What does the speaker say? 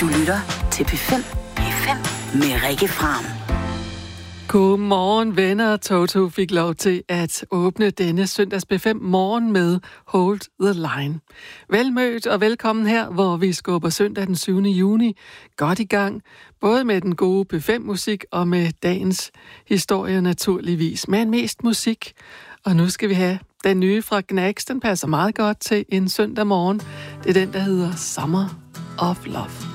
Du lytter til P5. P5 med Rikke Fram. Godmorgen venner. Toto fik lov til at åbne denne søndags P5 morgen med Hold the Line. Velmødt og velkommen her, hvor vi skubber søndag den 7. juni godt i gang. Både med den gode P5-musik og med dagens historie naturligvis. Men mest musik. Og nu skal vi have den nye fra Gnags. Den passer meget godt til en søndag morgen. Det er den, der hedder Summer of Love.